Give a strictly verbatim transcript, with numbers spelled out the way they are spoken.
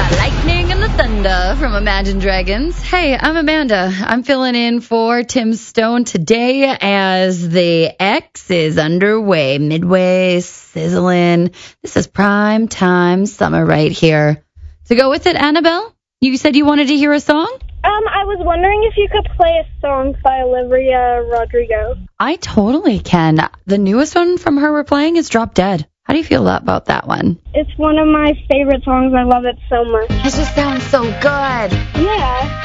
Lightning and the thunder from Imagine Dragons. Hey, I'm Amanda. I'm filling in for Tim Stone today as the X is underway. Midway, sizzling. This is prime time summer right here. To go with it, Annabelle, you said you wanted to hear a song? Um, I was wondering if you could play a song by Olivia Rodrigo. I totally can. The newest one from her we're playing is Drop Dead. How do you feel about that one? It's one of my favorite songs. I love it so much. It just sounds so good. Yeah.